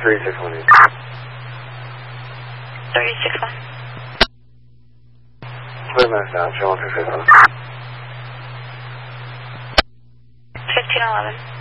3618. 361. Clear mass down, show 1 2 15. 1511.